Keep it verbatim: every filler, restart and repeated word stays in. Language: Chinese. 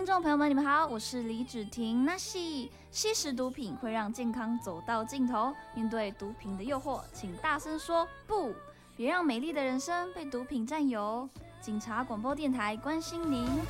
众朋友们，你们好，我是李芷婷。那吸吸食毒品会让健康走到尽头，面对毒品的诱惑，请大声说不，别让美丽的人生被毒品占有。警察广播电台关心您。